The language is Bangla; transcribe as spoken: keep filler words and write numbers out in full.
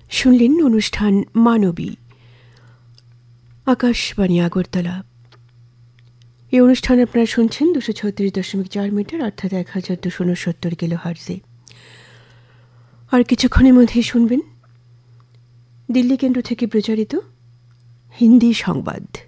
শুনলেন অনুষ্ঠান মানবী, আকাশবাণী আগরতলা। এই অনুষ্ঠান আপনারা শুনছেন দুশো ছত্রিশ দশমিক চার মিটার অর্থাৎ এক হাজার দুশো উনসত্তর কিলো হার্জে। আর কিছুক্ষণের মধ্যেই শুনবেন দিল্লি কেন্দ্র থেকে প্রচারিত হিন্দি সংবাদ।